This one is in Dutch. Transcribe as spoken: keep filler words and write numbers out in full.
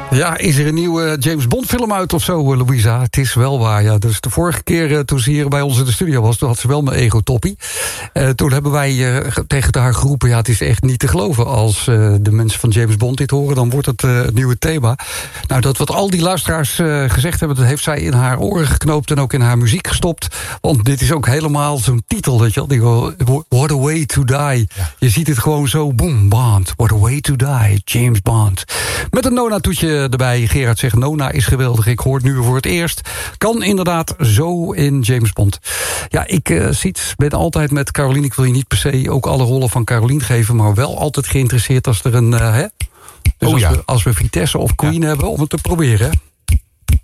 Ja, is er een nieuwe James Bond film uit of zo, Louisa? Het is wel waar, ja. Dus de vorige keer uh, toen ze hier bij ons in de studio was, toen had ze wel mijn ego-toppie. Uh, toen hebben wij uh, tegen haar geroepen, ja, het is echt niet te geloven. Als uh, de mensen van James Bond dit horen, dan wordt het uh, het nieuwe thema. Nou, dat wat al die luisteraars uh, gezegd hebben, dat heeft zij in haar oren geknoopt en ook in haar muziek gestopt. Want dit is ook helemaal zo'n titel, weet je wel. Die, What a Way to Die. Ja. Je ziet het gewoon zo, boom, Bond. What a Way to Die, James Bond. Met een Nona-toetje erbij. Gerard zegt, Nona is geweldig. Ik hoor het nu voor het eerst. Kan inderdaad zo in James Bond. Ja, ik uh, ziet, ben altijd met Caroline. Ik wil je niet per se ook alle rollen van Caroline geven, maar wel altijd geïnteresseerd als er een... Uh, hè? Dus oh, als, ja. we, als we Vitesse of Queen ja. hebben, om het te proberen.